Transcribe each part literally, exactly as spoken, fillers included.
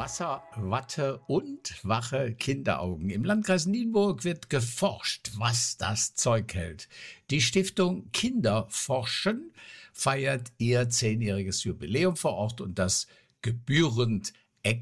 Wasser, Watte und wache Kinderaugen. Im Landkreis Nienburg wird geforscht, was das Zeug hält. Die Stiftung Kinderforschen feiert ihr zehnjähriges Jubiläum vor Ort und das gebührend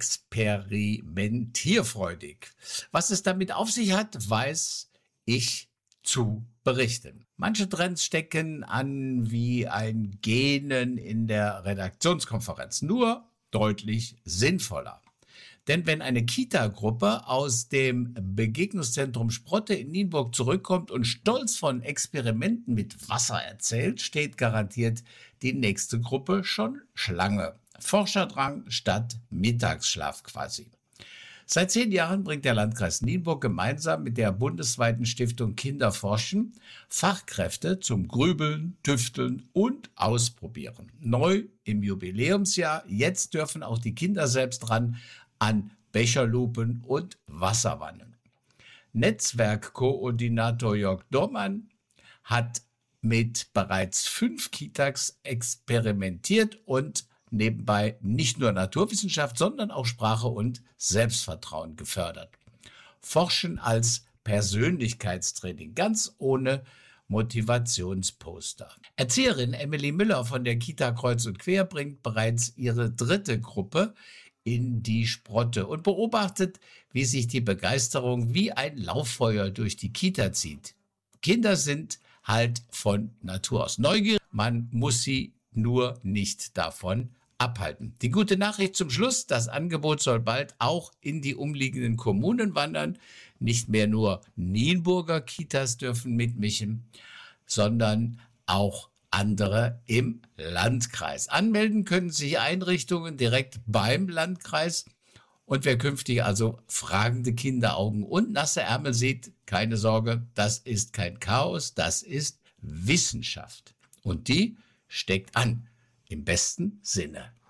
experimentierfreudig. Was es damit auf sich hat, weiß ich zu berichten. Manche Trends stecken an wie ein Gähnen in der Redaktionskonferenz, nur deutlich sinnvoller. Denn wenn eine Kita-Gruppe aus dem Begegnungszentrum Sprotte in Nienburg zurückkommt und stolz von Experimenten mit Wasser erzählt, steht garantiert die nächste Gruppe schon Schlange. Forscherdrang statt Mittagsschlaf quasi. Seit zehn Jahren bringt der Landkreis Nienburg gemeinsam mit der bundesweiten Stiftung Kinderforschen Fachkräfte zum Grübeln, Tüfteln und Ausprobieren. Neu im Jubiläumsjahr, jetzt dürfen auch die Kinder selbst ran an Becherlupen und Wasserwannen. Netzwerkkoordinator Jörg Dormann hat mit bereits fünf Kitas experimentiert und nebenbei nicht nur Naturwissenschaft, sondern auch Sprache und Selbstvertrauen gefördert. Forschen als Persönlichkeitstraining, ganz ohne Motivationsposter. Erzieherin Emily Müller von der Kita Kreuz und Quer bringt bereits ihre dritte Gruppe in die Sprotte und beobachtet, wie sich die Begeisterung wie ein Lauffeuer durch die Kita zieht. Kinder sind halt von Natur aus neugierig, man muss sie nur nicht davon abhalten. Die gute Nachricht zum Schluss, das Angebot soll bald auch in die umliegenden Kommunen wandern. Nicht mehr nur Nienburger Kitas dürfen mitmischen, sondern auch andere im Landkreis. Anmelden können sich Einrichtungen direkt beim Landkreis. Und wer künftig also fragende Kinderaugen und nasse Ärmel sieht, keine Sorge, das ist kein Chaos, das ist Wissenschaft. Und die steckt an, im besten Sinne.